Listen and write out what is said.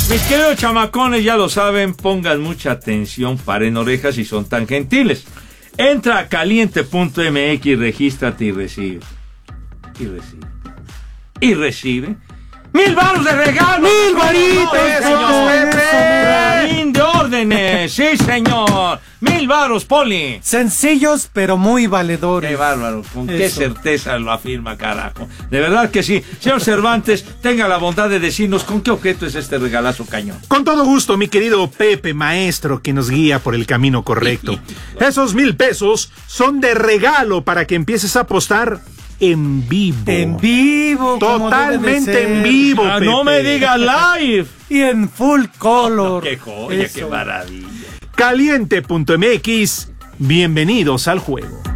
Mis queridos chamacones, ya lo saben, pongan mucha atención, paren orejas si son tan gentiles. Entra a caliente.mx, regístrate y recibe. Y recibe. ¡1000 varos de regalo! ¡1000 varitos, señor! Pepe! ¡Fin de órdenes! ¡Sí, señor! 1000 varos, Poli. Sencillos, pero muy valedores. ¡Qué bárbaro! Con qué certeza lo afirma, carajo. De verdad que sí. Señor Cervantes, tenga la bondad de decirnos con qué objeto es este regalazo cañón. Con todo gusto, mi querido Pepe, maestro, que nos guía por el camino correcto. Esos 1000 pesos son de regalo para que empieces a apostar en vivo. En vivo. Totalmente en vivo, Pepe. No me digas live. Y en full color. ¡Qué joya, qué maravilla! Caliente.mx, bienvenidos al juego.